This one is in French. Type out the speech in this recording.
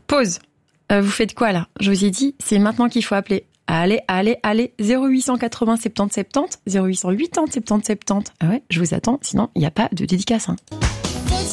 Pause. Vous faites quoi là? Je vous ai dit, c'est maintenant qu'il faut appeler. Allez, 0880 70 70, 0880 70 70. Ah ouais, je vous attends, sinon il n'y a pas de dédicace.